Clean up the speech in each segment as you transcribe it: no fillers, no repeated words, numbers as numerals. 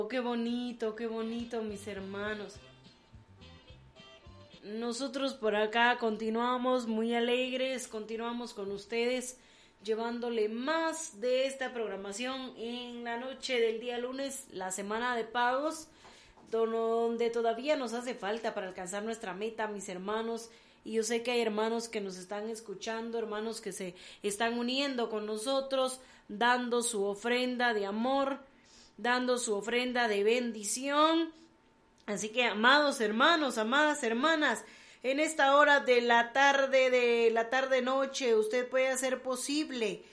Qué bonito, mis hermanos. Nosotros por acá continuamos muy alegres, continuamos con ustedes, llevándole más de esta programación en la noche del día lunes, la semana de pagos, donde todavía nos hace falta para alcanzar nuestra meta, mis hermanos. Y yo sé que hay hermanos que nos están escuchando, hermanos que se están uniendo con nosotros, dando su ofrenda de amor, dando su ofrenda de bendición. Así que, amados hermanos, amadas hermanas, en esta hora de la tarde noche, usted puede hacer posible,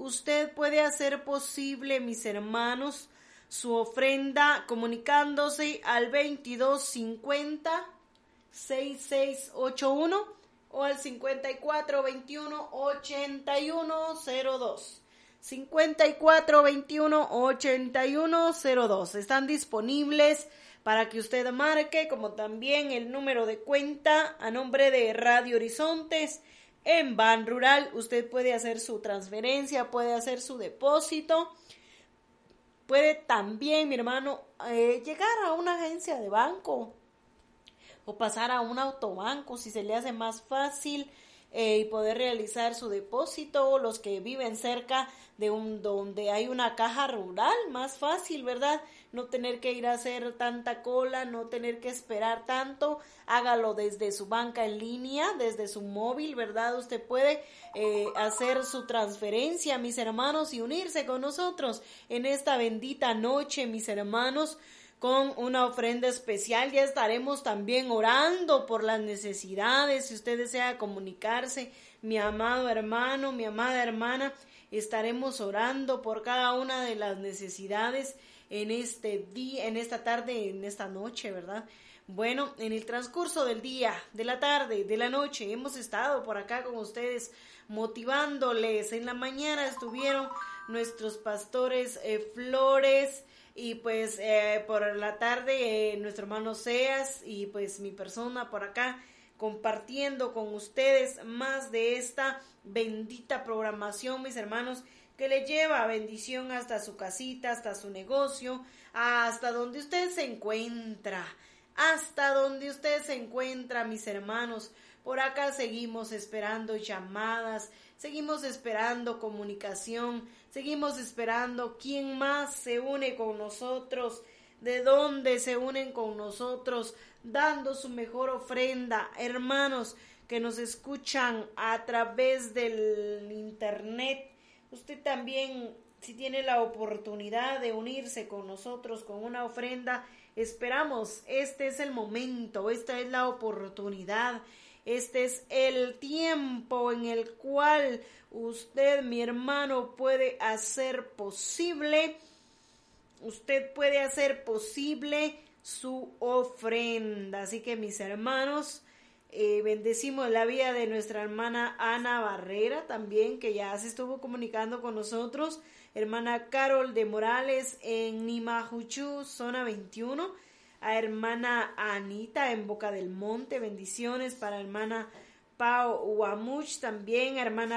mis hermanos, su ofrenda comunicándose al 2250-6681 o al 5421-8102. 5421-8102. Están disponibles para que usted marque, como también el número de cuenta a nombre de Radio Horizontes en Ban Rural. Usted puede hacer su transferencia, puede hacer su depósito, puede también, mi hermano, llegar a una agencia de banco o pasar a un autobanco si se le hace más fácil, y poder realizar su depósito. Los que viven cerca de donde hay una caja rural, más fácil, ¿verdad? No tener que ir a hacer tanta cola, no tener que esperar tanto. Hágalo desde su banca en línea, desde su móvil, ¿verdad? Usted puede hacer su transferencia, mis hermanos, y unirse con nosotros en esta bendita noche, mis hermanos, con una ofrenda especial. Ya estaremos también orando por las necesidades. Si usted desea comunicarse, mi amado hermano, mi amada hermana, estaremos orando por cada una de las necesidades en este día, en esta tarde, en esta noche, ¿verdad? Bueno, en el transcurso del día, de la tarde, de la noche, hemos estado por acá con ustedes motivándoles. En la mañana estuvieron nuestros pastores Flores, y pues por la tarde nuestro hermano Seas, y pues mi persona por acá compartiendo con ustedes más de esta bendita programación, mis hermanos, que le lleva bendición hasta su casita, hasta su negocio, hasta donde usted se encuentra, mis hermanos. Por acá seguimos esperando llamadas, seguimos esperando comunicación, seguimos esperando quién más se une con nosotros, de dónde se unen con nosotros, dando su mejor ofrenda. Hermanos que nos escuchan a través del internet, usted también, si tiene la oportunidad de unirse con nosotros con una ofrenda, esperamos. Este es el momento, esta es la oportunidad. Este es el tiempo en el cual usted, mi hermano, puede hacer posible su ofrenda. Así que, mis hermanos, bendecimos la vida de nuestra hermana Ana Barrera también, que ya se estuvo comunicando con nosotros. Hermana Carol de Morales en Nimajuchú, zona 21. A hermana Anita en Boca del Monte, bendiciones para hermana Pau Huamuch también, hermana